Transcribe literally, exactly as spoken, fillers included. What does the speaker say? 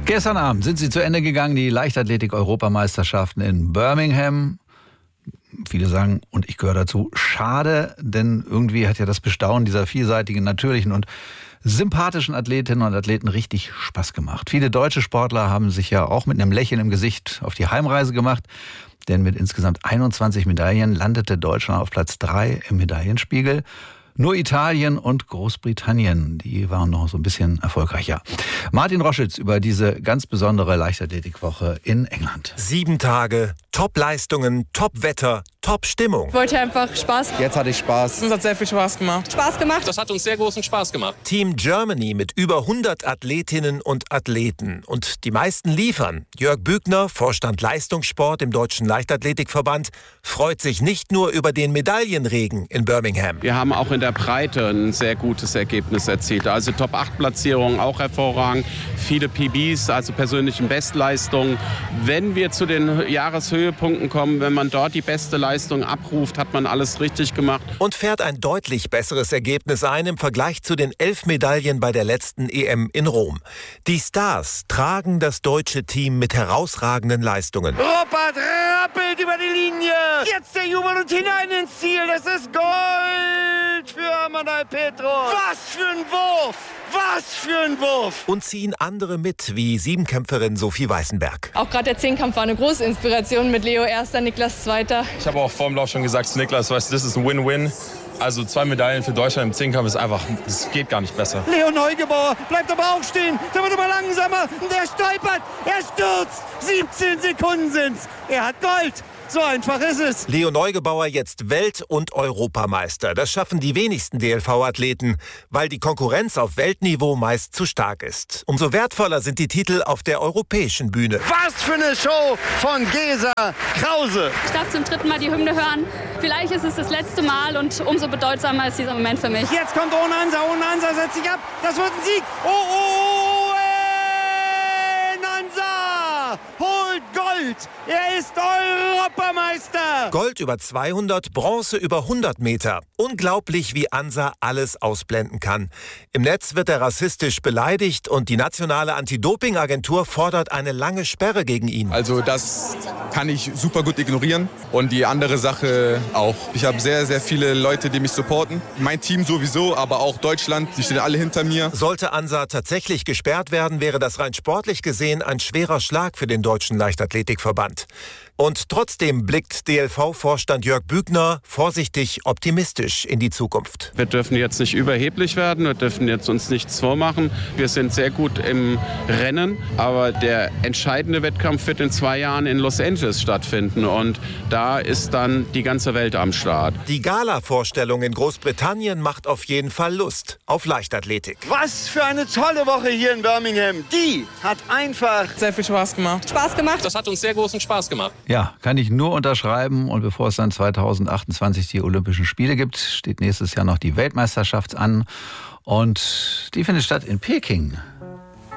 Gestern Abend sind sie zu Ende gegangen, die Leichtathletik-Europameisterschaften in Birmingham. Viele sagen, und ich gehöre dazu, schade, denn irgendwie hat ja das Bestaunen dieser vielseitigen, natürlichen und sympathischen Athletinnen und Athleten richtig Spaß gemacht. Viele deutsche Sportler haben sich ja auch mit einem Lächeln im Gesicht auf die Heimreise gemacht, denn mit insgesamt einundzwanzig Medaillen landete Deutschland auf Platz drei im Medaillenspiegel. Nur Italien und Großbritannien, die waren noch so ein bisschen erfolgreicher. Martin Roschitz über diese ganz besondere Leichtathletikwoche in England. Sieben Tage, Top-Leistungen, Top-Wetter, Top-Stimmung. Ich wollte einfach Spaß. Jetzt hatte ich Spaß. Es hat sehr viel Spaß gemacht. Spaß gemacht. Das hat uns sehr großen Spaß gemacht. Team Germany mit über hundert Athletinnen und Athleten. Und die meisten liefern. Jörg Bügner, Vorstand Leistungssport im Deutschen Leichtathletikverband, freut sich nicht nur über den Medaillenregen in Birmingham. Wir haben auch in der Breite ein sehr gutes Ergebnis erzielt. Also Top acht Platzierungen auch hervorragend. Viele P Bs, also persönlichen Bestleistungen. Wenn wir zu den Jahreshöhepunkten kommen, wenn man dort die beste Leistung abruft, hat man alles richtig gemacht. Und fährt ein deutlich besseres Ergebnis ein im Vergleich zu den elf Medaillen bei der letzten E M in Rom. Die Stars tragen das deutsche Team mit herausragenden Leistungen. Ruppert rappelt über die Linie. Jetzt der Jubel und hinein ins Ziel. Das ist Gold für Amanal Petros. Was für ein Wurf! Was für ein Wurf! Und ziehen andere mit, wie Siebenkämpferin Sophie Weißenberg. Auch gerade der Zehnkampf war eine große Inspiration mit Leo Erster, Niklas Zweiter. Ich habe auch vor dem Lauf schon gesagt zu Niklas, weißt du, das ist ein Win-Win. Also zwei Medaillen für Deutschland im Zehnkampf ist einfach, es geht gar nicht besser. Leo Neugebauer bleibt aber auch stehen. Der wird immer langsamer. Der stolpert. Er stürzt. siebzehn Sekunden sind's. Er hat Gold. So einfach ist es. Leo Neugebauer jetzt Welt- und Europameister. Das schaffen die wenigsten D L V-Athleten, weil die Konkurrenz auf Weltniveau meist zu stark ist. Umso wertvoller sind die Titel auf der europäischen Bühne. Was für eine Show von Gesa Krause. Ich darf zum dritten Mal die Hymne hören. Vielleicht ist es das letzte Mal und umso bedeutsamer ist dieser Moment für mich. Jetzt kommt Onansa. Onansa setzt sich ab. Das wird ein Sieg. Oh, oh, Onansa holt Gold. Er ist Europameister. Gold über zweihundert, Bronze über hundert Meter. Unglaublich, wie Ansa alles ausblenden kann. Im Netz wird er rassistisch beleidigt und die nationale Anti-Doping-Agentur fordert eine lange Sperre gegen ihn. Also das kann ich super gut ignorieren und die andere Sache auch. Ich habe sehr, sehr viele Leute, die mich supporten. Mein Team sowieso, aber auch Deutschland, die stehen alle hinter mir. Sollte Ansa tatsächlich gesperrt werden, wäre das rein sportlich gesehen ein schwerer Schlag für den Deutschen Leichtathletikverband. Und trotzdem blickt D L V-Vorstand Jörg Bügner vorsichtig optimistisch in die Zukunft. Wir dürfen jetzt nicht überheblich werden, wir dürfen jetzt uns nichts vormachen. Wir sind sehr gut im Rennen, aber der entscheidende Wettkampf wird in zwei Jahren in Los Angeles stattfinden und da ist dann die ganze Welt am Start. Die Gala-Vorstellung in Großbritannien macht auf jeden Fall Lust auf Leichtathletik. Was für eine tolle Woche hier in Birmingham. Die hat einfach Sehr viel Spaß gemacht. Spaß gemacht. Das hat uns sehr großen Spaß gemacht. Ja, kann ich nur unterschreiben. Und bevor es dann zweitausendachtundzwanzig die Olympischen Spiele gibt, steht nächstes Jahr noch die Weltmeisterschaft an. Und die findet statt in Peking.